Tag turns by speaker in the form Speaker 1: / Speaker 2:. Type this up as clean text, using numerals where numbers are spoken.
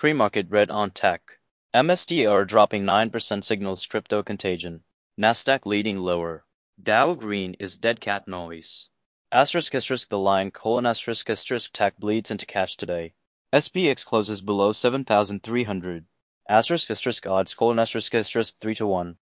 Speaker 1: Pre-market red on tech. MSTR dropping 9% signals crypto contagion. Nasdaq leading lower. Dow green is dead cat noise. *** the line : *** tech bleeds into cash today. SPX closes below 7,300. *** odds : *** 3 to 1.